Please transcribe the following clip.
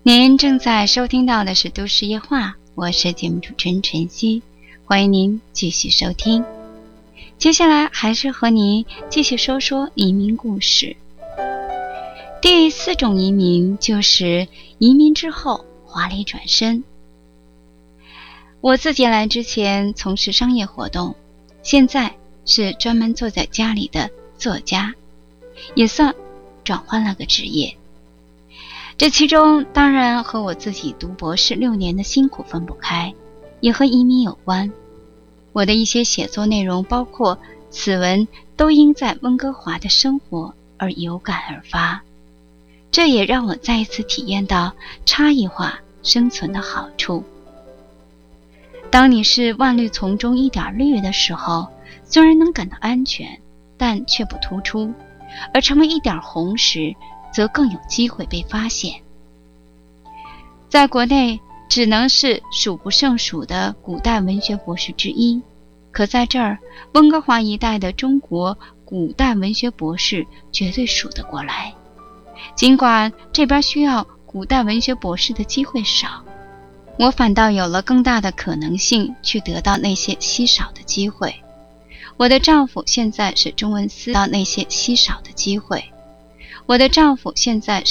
您正在收听到的是都市夜话，我是节目主持人晨曦，欢迎您继续收听。接下来还是和您继续说说移民故事。第4种移民就是移民之后华丽转身。我自己来之前从事商业活动，现在是专门坐在家里的作家，也算转换了个职业。这其中当然和我自己读博士6年的辛苦分不开，也和移民有关。我的一些写作内容包括此文都因在温哥华的生活而有感而发，这也让我再一次体验到差异化生存的好处。当你是万绿丛中一点绿的时候，虽然能感到安全，但却不突出，而成为一点红时则更有机会被发现。在国内只能是数不胜数的古代文学博士之一，可在这儿温哥华一带的中国古代文学博士绝对数得过来。尽管这边需要古代文学博士的机会少，我反倒有了更大的可能性去得到那些稀少的机会。我的丈夫现在是中文司到那些稀少的机会。我的丈夫现在